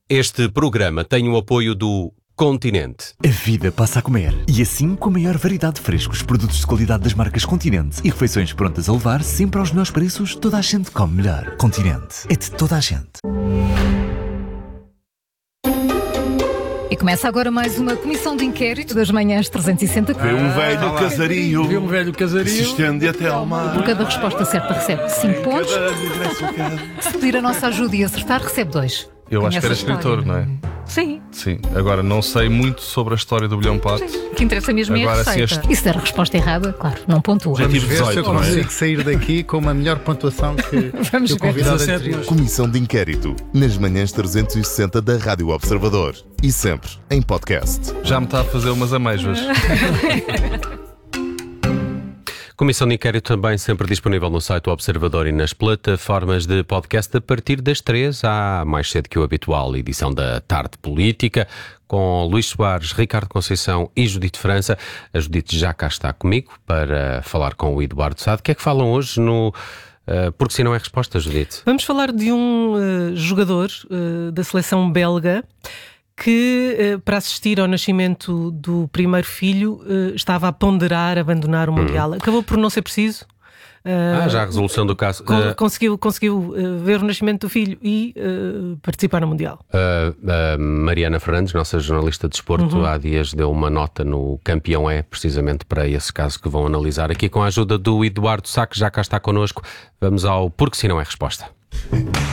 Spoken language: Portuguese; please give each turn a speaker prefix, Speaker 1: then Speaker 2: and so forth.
Speaker 1: Este programa tem o apoio do Continente.
Speaker 2: A vida passa a comer. E assim, com a maior variedade de frescos, produtos de qualidade das marcas Continente e refeições prontas a levar, sempre aos melhores preços, toda a gente come melhor. Continente. É de toda a gente.
Speaker 3: E começa agora mais uma comissão de inquérito das manhãs 360.
Speaker 4: Vê um velho casario.
Speaker 5: Vê um velho casario.
Speaker 4: Se estende até ao mar.
Speaker 3: Por cada resposta certa recebe 5 pontos. Se pedir a nossa ajuda e acertar, recebe 2.
Speaker 5: Eu acho que era escritor, não é?
Speaker 3: Sim.
Speaker 5: Sim. Agora, não sei muito sobre a história do Bilhão Pato.
Speaker 3: O que interessa mesmo é a
Speaker 5: Agora, se
Speaker 3: receita. E se der a resposta errada, claro, não pontua.
Speaker 4: Vamos
Speaker 6: Ver se eu
Speaker 4: 18, não é?
Speaker 6: consigo sair daqui com uma melhor pontuação que
Speaker 3: Vamos
Speaker 6: o
Speaker 3: ver.
Speaker 6: convidado
Speaker 5: 17.
Speaker 6: anterior.
Speaker 7: Comissão de Inquérito, nas manhãs 360 da Rádio Observador e sempre em podcast.
Speaker 5: Já me está a fazer umas amêijoas.
Speaker 1: Comissão de Inquérito também sempre disponível no site do Observador e nas plataformas de podcast a partir das 3 à mais cedo que o habitual edição da Tarde Política, com Luís Soares, Ricardo Conceição e Judite França. A Judite já cá está comigo para falar com o Eduardo Sá. O que é que falam hoje no... Porque se não é resposta, Judite?
Speaker 8: Vamos falar de um jogador da seleção belga que, para assistir ao nascimento do primeiro filho, estava a ponderar abandonar o Mundial. Acabou por não ser preciso.
Speaker 1: Já a resolução do caso.
Speaker 8: Conseguiu ver o nascimento do filho e participar no Mundial.
Speaker 1: Mariana Fernandes, nossa jornalista de desporto, há dias deu uma nota no Campeão precisamente para esse caso que vão analisar aqui com a ajuda do Eduardo Sá, que já cá está connosco. Vamos ao Porque se não é resposta.